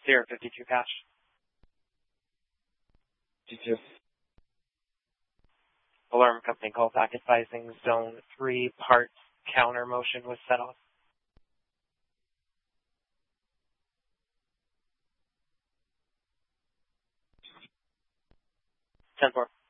Sierra 52 patch. 52. Alarm company call back advising zone 3 parts counter motion was set off. 10-4.